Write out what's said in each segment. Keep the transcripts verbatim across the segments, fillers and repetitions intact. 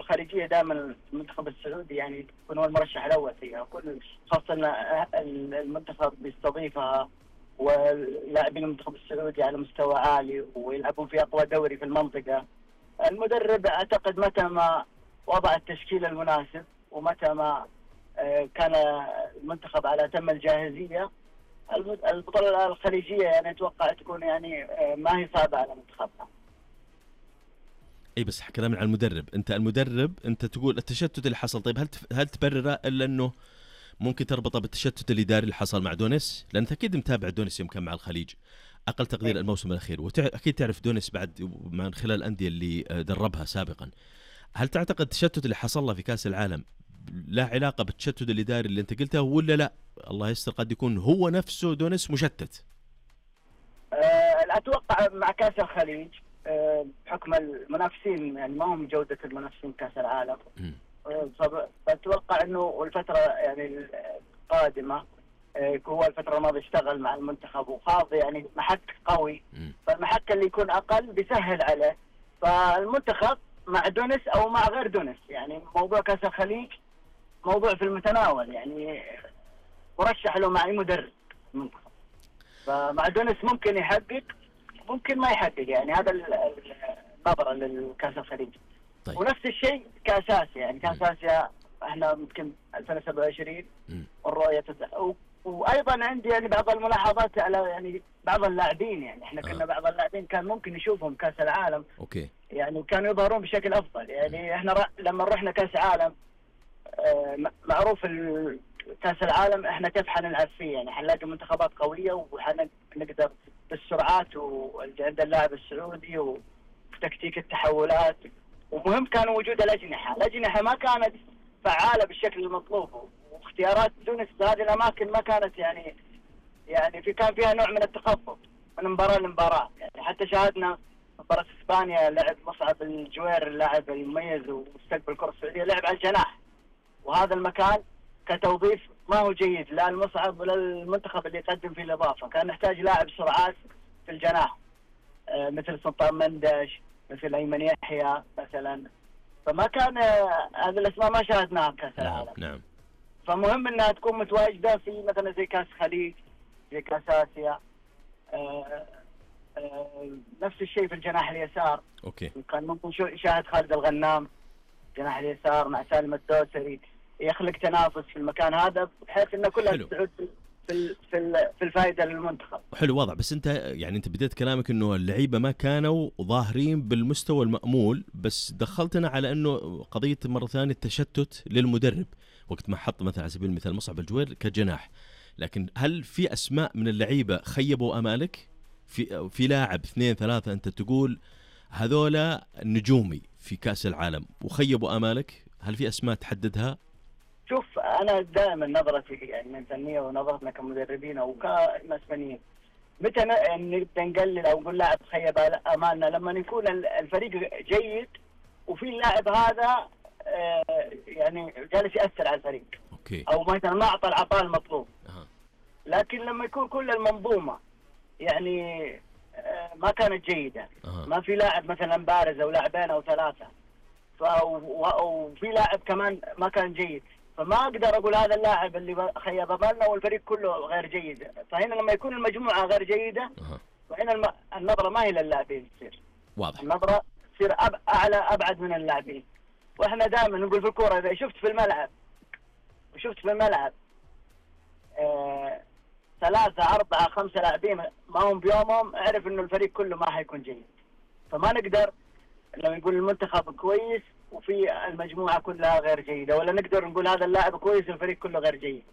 الخليجيه دائما المنتخب السعودي يعني يكون هو المرشح الاول فيها، كل خاصه ان المنتخب بيستضيفها ولاعبين المنتخب السعودي على مستوى عالي ويلعبون في اقوى دوري في المنطقه. المدرب اعتقد متى ما وضع التشكيل المناسب ومتى ما كان المنتخب على تم الجاهزيه، البطوله الخليجيه يعني اتوقع تكون يعني ما هي صعبه على منتخبنا. اي بس كلامنا عن المدرب، انت المدرب انت تقول التشتت اللي حصل، طيب هل هل تبرره الا انه ممكن تربطه بالتشتت الاداري اللي حصل مع دونيس؟ لان انت اكيد متابع دونيس يوم كان مع الخليج اقل تقدير الموسم الاخير، واكيد تعرف دونيس بعد من خلال الانديه اللي دربها سابقا. هل تعتقد التشتت اللي حصل له في كاس العالم لا علاقه بالتشتت الاداري اللي انت قلته، ولا لا الله يستر قد يكون هو نفسه دونيس مشتت؟ أه اتوقع مع كاس الخليج بحكم المنافسين يعني ما هم جودة المنافسين كأس العالم، فأتوقع أنه الفترة يعني القادمة هو الفترة الماضية اشتغل مع المنتخب وخاض يعني محك قوي، فالمحك اللي يكون أقل بيسهل عليه. فالمنتخب مع دونس أو مع غير دونس يعني موضوع كأس الخليج موضوع في المتناول، يعني مرشح له مع أي مدرب المنتخب. فمع دونس ممكن يحقق ممكن ما يحقق، يعني هذا النظرة للكاس الخليج. طيب. ونفس الشيء كاس آسيا، يعني كاس آسيا احنا ممكن ألفين وسبعة وعشرين والرؤية تتح... و... وايضا عندي يعني بعض الملاحظات على يعني بعض اللاعبين، يعني احنا كنا آه. بعض اللاعبين كان ممكن نشوفهم كاس العالم اوكي يعني كانوا يظهرون بشكل افضل. يعني احنا ر... لما رحنا كاس عالم آه معروف ال... كاس العالم احنا كيف حنلعب فيه، يعني حنلاقي منتخبات قوية وحنقدر بالسرعات وعند اللاعب السعودي وتكتيك التحولات. ومهم كان وجود الأجنحة، الأجنحة ما كانت فعالة بالشكل المطلوب، واختيارات تونس بهذه الأماكن ما كانت يعني يعني في كان فيها نوع من التخبط من مباراة لمباراة. يعني حتى شاهدنا مباراة إسبانيا لعب مصعب الجوير اللاعب المميز واستقبل الكرة السعودية لعب على الجناح، وهذا المكان كتوظيف ما هو جيد لا المصعب ولا المنتخب اللي يقدم فيه الإضافة. كان نحتاج لاعب سرعات في الجناح آه مثل سلطان مندش مثل أيمن يحيى مثلا، فما كان آه هذه الأسماء ما شاهدناها بكأس العالم. نعم. فمهم أنها تكون متواجدة في مثلا زي كأس خليج زي كأس آسيا. آه آه نفس الشيء في الجناح اليسار. أوكي. كان ممكن شاهد خالد الغنام جناح اليسار مع سالم الدوسري يخلق تنافس في المكان هذا بحيث انه كلها تسعود في في في الفائده للمنتخب. حلو واضح. بس انت يعني انت بديت كلامك انه اللعيبه ما كانوا ظاهرين بالمستوى المأمول، بس دخلتنا على انه قضيه مره ثانيه التشتت للمدرب وقت ما حط مثلا على سبيل المثال مصعب الجوير كجناح. لكن هل في اسماء من اللعيبه خيبوا امالك؟ في في لاعب اثنين ثلاثه انت تقول هذولا نجومي في كاس العالم وخيبوا امالك؟ هل في اسماء تحددها؟ شوف أنا دائما نظرتي يعني من فنية ونظرتنا كمدربين أو كمسؤولين متى نبدأ نقلل أو نقول لاعب خيب أمالنا لما يكون الفريق جيد وفي اللاعب هذا يعني جالس يأثر على الفريق. أوكي. أو مثلا ما أعطى العطاء المطلوب. أه. لكن لما يكون كل المنظومة يعني ما كانت جيدة. أه. ما في لاعب مثلا بارز أو لاعبين أو ثلاثة وفي لاعب كمان ما كان جيد، فما أقدر أقول هذا اللاعب اللي خيب أمالنا والفريق كله غير جيد. فهنا لما يكون المجموعة غير جيدة أه. فهنا الم... النظرة ما هي للاعبين تصير واضح. النظرة تصير أب... أعلى أبعد من اللاعبين. وإحنا دائما نقول في الكورة إذا شفت في الملعب وشفت في الملعب آه... ثلاثة أربعة خمسة لاعبين ما هم بيومهم اعرف إنه الفريق كله ما حيكون جيد. فما نقدر لما نقول المنتخب كويس وفي المجموعة كلها غير جيدة، ولا نقدر نقول هذا اللاعب كويس والفريق كله غير جيد.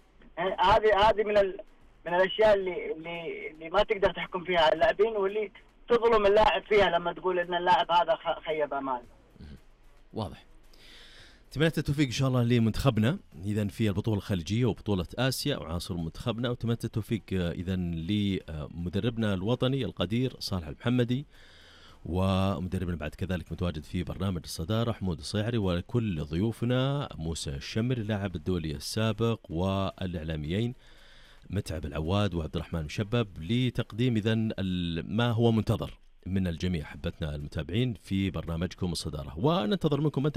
هذه هذه من ال... من الأشياء اللي اللي اللي ما تقدر تحكم فيها على اللاعبين واللي تظلم اللاعب فيها لما تقول إن اللاعب هذا خيب أمال. واضح. أتمنى التوفيق إن شاء الله لمنتخبنا إذا في البطولة الخليجية وبطولة آسيا وعناصر منتخبنا، وأتمنى التوفيق إذا لمدربنا الوطني القدير صالح المحمدي، ومدربنا بعد كذلك متواجد في برنامج الصدارة حمود الصيعري، وكل ضيوفنا موسى الشمر اللاعب الدولي السابق، والإعلاميين متعب العواد وعبد الرحمن مشبب، لتقديم إذن ما هو منتظر من الجميع حبتنا المتابعين في برنامجكم الصدارة. وننتظر منكم